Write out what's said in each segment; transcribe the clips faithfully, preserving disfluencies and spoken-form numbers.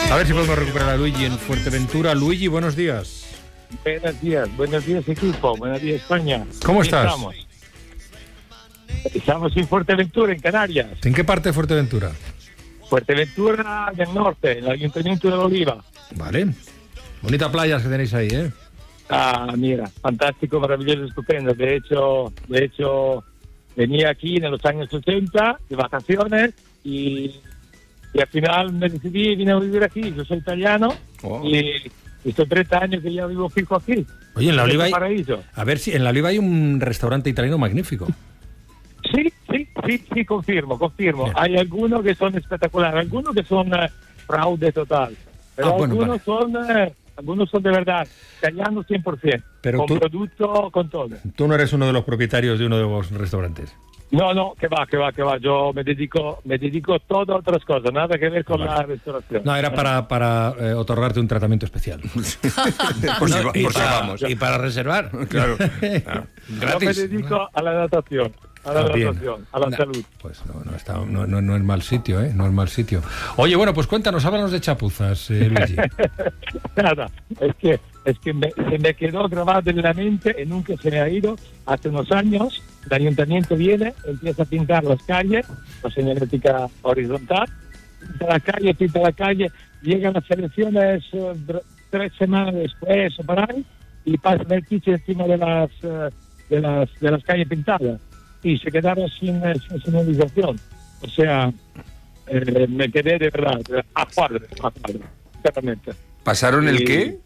A ver si podemos recuperar a Luigi en Fuerteventura. Luigi, buenos días. Buenos días, buenos días equipo, buenos días España. ¿Cómo estás? Estamos. Estamos en Fuerteventura, en Canarias. ¿En qué parte de Fuerteventura? Fuerteventura del norte, en el Ayuntamiento de Oliva. Vale. Bonita playas que tenéis ahí, ¿eh? Ah, mira, fantástico, maravilloso, estupendo. De hecho, de hecho, venía aquí en los años ochenta de vacaciones y, y al final me decidí y vine a vivir aquí. Yo soy italiano oh. y estos treinta años que ya vivo fijo aquí. Oye, en La Oliva hay, paraíso. A ver si en La Oliva hay un restaurante italiano magnífico. Sí, sí, sí, sí, confirmo, confirmo. Bien. Hay algunos que son espectaculares, algunos que son uh, fraude total, pero ah, bueno, algunos vale. son... Uh, Algunos son de verdad, italianos cien por ciento, pero con tú, producto, con todo. Tú no eres uno de los propietarios de uno de los restaurantes. No, no, que va, que va, que va. Yo me dedico, me dedico a todas otras cosas, nada que ver con vale. la restauración. No, era para, para eh, otorgarte un tratamiento especial. por si, no, por y, si para, vamos. y para reservar. Claro. claro. Yo me dedico a la natación. A la natación, a la no, salud. Pues no, no, está, no, no, no es mal sitio, ¿eh? No es mal sitio. Oye, bueno, pues cuéntanos, háblanos de chapuzas, eh, Luigi. Nada, es que, es que me, se me quedó grabado en la mente y nunca se me ha ido. Hace unos años, el ayuntamiento viene, empieza a pintar las calles, la señalética horizontal, pinta la calle, pinta la calle, llegan las elecciones uh, tres semanas después o por ahí, y pasan el piche encima de las, uh, de las, de las calles pintadas. Y se quedaron sin, sin señalización. O sea, eh, me quedé de verdad a cuadro, a cuadro, claramente. ¿Pasaron el y... qué?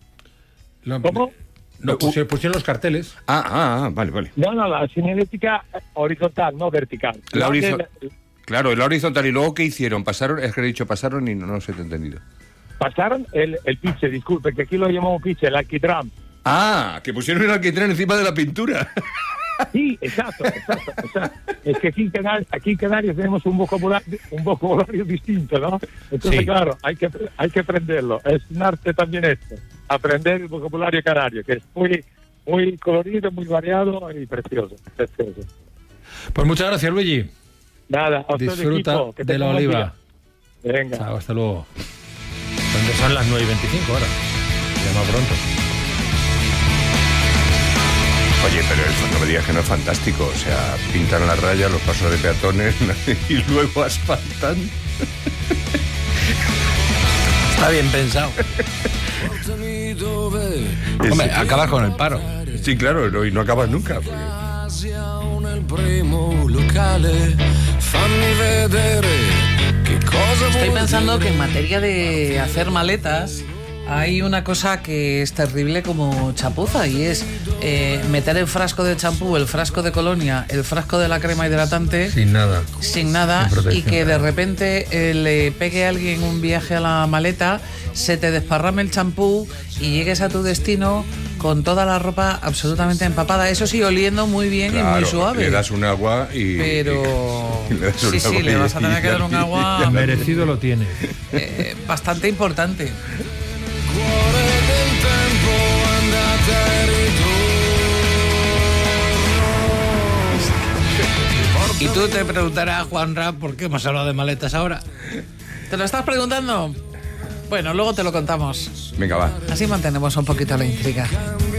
¿Cómo? No, pusieron, pusieron los carteles. Ah, ah, ah, vale, vale. No, no, la señalética horizontal, no vertical. La horizontal. De... Claro, la horizontal. ¿Y luego qué hicieron? Pasaron, es que he dicho pasaron y no, no se te he entendido. Pasaron el, el piche, disculpe, que aquí lo llamamos piche, el alquitrán. Ah, que pusieron el alquitrán encima de la pintura. Sí, exacto, exacto, exacto. Es que aquí en, Canarias, aquí en Canarias tenemos un vocabulario, un vocabulario distinto, ¿no? Entonces, sí. claro, hay que, hay que aprenderlo. Es un arte también esto, aprender el vocabulario canario, que es muy, muy colorido, muy variado y precioso, precioso. Pues muchas gracias, Luigi. Nada, a disfruta equipo, que de la Oliva. Venga. Chao, hasta luego. Donde son las nueve y veinticinco ahora. Ya más pronto. Oye, pero eso no me digas que no es fantástico. O sea, pintan las rayas, los pasos de peatones y luego asfaltan. Está bien pensado. Hombre, sí. acabas con el paro. Sí, claro, no, y no acabas nunca. Porque... Estoy pensando que en materia de hacer maletas hay una cosa que es terrible como chapuza y es eh, meter el frasco de champú, el frasco de colonia, el frasco de la crema hidratante sin nada, sin nada sin y que de repente eh, le pegue a alguien un viaje a la maleta, se te desparrame el champú y llegues a tu destino con toda la ropa absolutamente empapada, eso sí, oliendo muy bien claro, y muy suave. Le das un agua y... Pero... Y, y le sí, sí, le vas a tener que dar un agua... Merecido lo tiene. Eh, bastante importante. Y tú te preguntarás, Juanra, ¿por qué hemos hablado de maletas ahora? ¿Te lo estás preguntando? Bueno, luego te lo contamos. Venga, va. Así mantenemos un poquito la intriga.